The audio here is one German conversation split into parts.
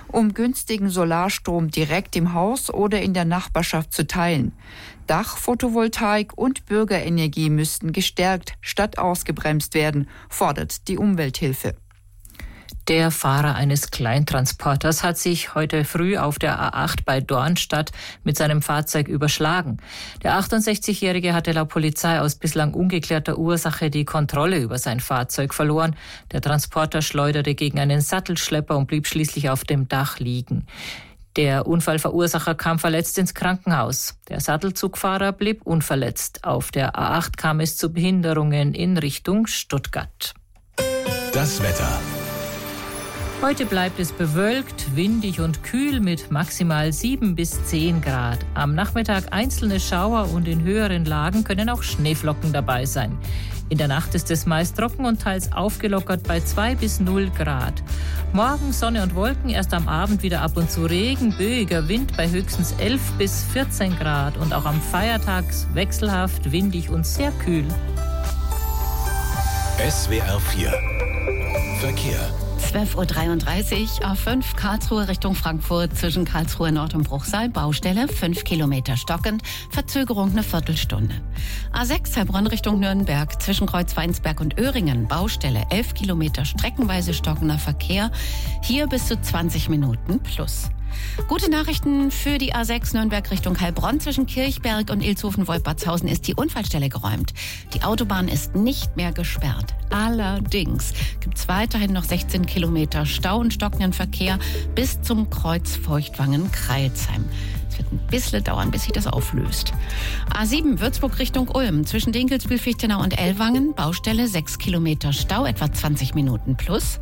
um günstigen Solarstrom direkt im Haus oder in der Nachbarschaft zu teilen. Dachphotovoltaik und Bürgerenergie müssten gestärkt statt ausgebremst werden, fordert die Umwelthilfe. Der Fahrer eines Kleintransporters hat sich heute früh auf der A8 bei Dornstadt mit seinem Fahrzeug überschlagen. Der 68-Jährige hatte laut Polizei aus bislang ungeklärter Ursache die Kontrolle über sein Fahrzeug verloren. Der Transporter schleuderte gegen einen Sattelschlepper und blieb schließlich auf dem Dach liegen. Der Unfallverursacher kam verletzt ins Krankenhaus. Der Sattelzugfahrer blieb unverletzt. Auf der A8 kam es zu Behinderungen in Richtung Stuttgart. Das Wetter. Heute bleibt es bewölkt, windig und kühl mit maximal 7 bis 10 Grad. Am Nachmittag einzelne Schauer und in höheren Lagen können auch Schneeflocken dabei sein. In der Nacht ist es meist trocken und teils aufgelockert bei 2 bis 0 Grad. Morgen Sonne und Wolken, erst am Abend wieder ab und zu Regen, böiger Wind bei höchstens 11 bis 14 Grad und auch am Feiertag wechselhaft, windig und sehr kühl. SWR 4 Verkehr. 12.33 Uhr, A5 Karlsruhe Richtung Frankfurt zwischen Karlsruhe Nord und Bruchsal, Baustelle, 5 Kilometer stockend, Verzögerung eine Viertelstunde. A6 Heilbronn Richtung Nürnberg zwischen Kreuzweinsberg und Öhringen, Baustelle, 11 Kilometer streckenweise stockender Verkehr, hier bis zu 20 Minuten plus. Gute Nachrichten für die A6 Nürnberg Richtung Heilbronn zwischen Kirchberg und Ilshofen-Wolpertshausen ist die Unfallstelle geräumt. Die Autobahn ist nicht mehr gesperrt. Allerdings gibt es weiterhin noch 16 Kilometer Stau und stockenden Verkehr bis zum Kreuz Feuchtwangen-Kreilsheim. Es wird ein bisschen dauern, bis sich das auflöst. A7 Würzburg Richtung Ulm zwischen Dinkelsbühl, Fichtenau und Ellwangen. Baustelle 6 Kilometer Stau, etwa 20 Minuten plus.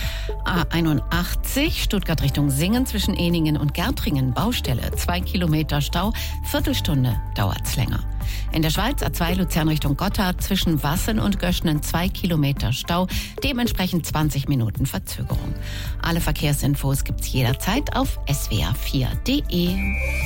A81 Stuttgart Richtung Singen zwischen Ehningen und Gärtringen, Baustelle, 2 Kilometer Stau, Viertelstunde dauert's länger. In der Schweiz A2 Luzern Richtung Gotthard zwischen Wassen und Göschnen 2 Kilometer Stau, dementsprechend 20 Minuten Verzögerung. Alle Verkehrsinfos gibt's jederzeit auf swr4.de.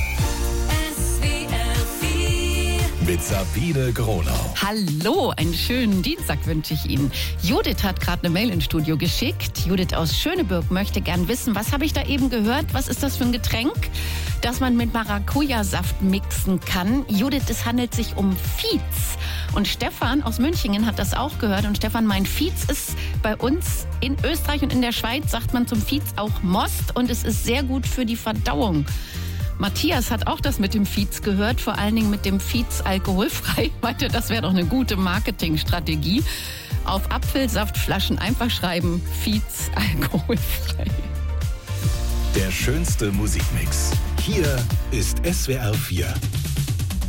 Mit Sabine Gronau. Hallo, einen schönen Dienstag wünsche ich Ihnen. Judith hat gerade eine Mail ins Studio geschickt. Judith aus Schöneburg möchte gern wissen, was habe ich da eben gehört? Was ist das für ein Getränk, das man mit Maracuja-Saft mixen kann? Judith, es handelt sich um Fietz. Und Stefan aus Münchingen hat das auch gehört. Und Stefan meint, Fietz ist bei uns in Österreich und in der Schweiz, sagt man zum Fietz auch Most. Und es ist sehr gut für die Verdauung. Matthias hat auch das mit dem Fietz gehört, vor allen Dingen mit dem Fietz alkoholfrei. Meinte, das wäre doch eine gute Marketingstrategie. Auf Apfelsaftflaschen einfach schreiben, Fietz alkoholfrei. Der schönste Musikmix. Hier ist SWR 4.